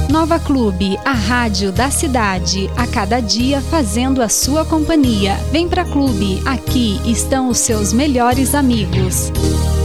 Nova Clube, a rádio da cidade, a cada dia fazendo a sua companhia. Vem pra Clube, aqui estão os seus melhores amigos.